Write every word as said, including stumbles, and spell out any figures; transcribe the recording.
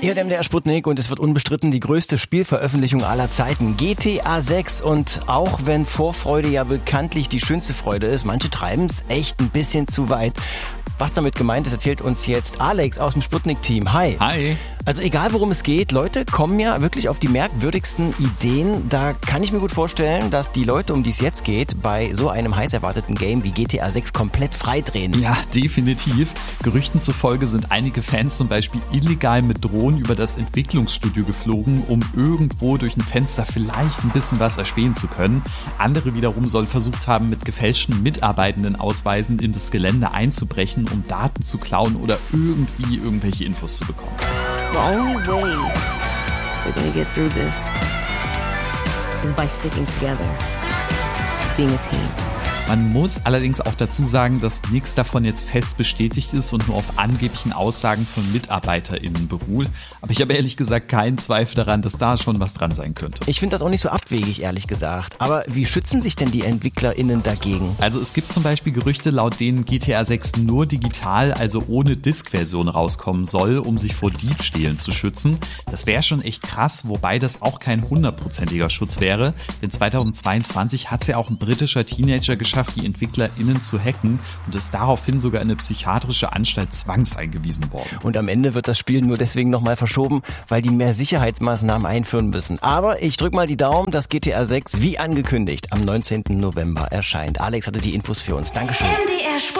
Hier der M D R Sputnik und es wird unbestritten die größte Spielveröffentlichung aller Zeiten. G T A sechs, und auch wenn Vorfreude ja bekanntlich die schönste Freude ist, manche treiben es echt ein bisschen zu weit. Was damit gemeint ist, erzählt uns jetzt Alex aus dem Sputnik-Team. Hi. Hi. Also egal worum es geht, Leute kommen ja wirklich auf die merkwürdigsten Ideen. Da kann ich mir gut vorstellen, dass die Leute, um die es jetzt geht, bei so einem heiß erwarteten Game wie G T A sechs komplett freidrehen. Ja, definitiv. Gerüchten zufolge sind einige Fans zum Beispiel illegal mit Drohnen über das Entwicklungsstudio geflogen, um irgendwo durch ein Fenster vielleicht ein bisschen was erspähen zu können. Andere wiederum sollen versucht haben, mit gefälschten Mitarbeitendenausweisen in das Gelände einzubrechen, um Daten zu klauen oder irgendwie irgendwelche Infos zu bekommen. The only way we're gonna get through this is by sticking together, being a team. Man muss allerdings auch dazu sagen, dass nichts davon jetzt fest bestätigt ist und nur auf angeblichen Aussagen von MitarbeiterInnen beruht. Aber ich habe ehrlich gesagt keinen Zweifel daran, dass da schon was dran sein könnte. Ich finde das auch nicht so abwegig, ehrlich gesagt. Aber wie schützen sich denn die EntwicklerInnen dagegen? Also es gibt zum Beispiel Gerüchte, laut denen G T A sechs nur digital, also ohne Disk-Version rauskommen soll, um sich vor Diebstählen zu schützen. Das wäre schon echt krass, wobei das auch kein hundertprozentiger Schutz wäre. Denn zweitausendzweiundzwanzig hat es ja auch ein britischer Teenager geschafft, die EntwicklerInnen zu hacken und ist daraufhin sogar in eine psychiatrische Anstalt zwangseingewiesen worden. Und am Ende wird das Spiel nur deswegen nochmal verschoben, weil die mehr Sicherheitsmaßnahmen einführen müssen. Aber ich drück mal die Daumen, dass G T A sechs wie angekündigt am neunzehnten November erscheint. Alex hatte die Infos für uns. Dankeschön.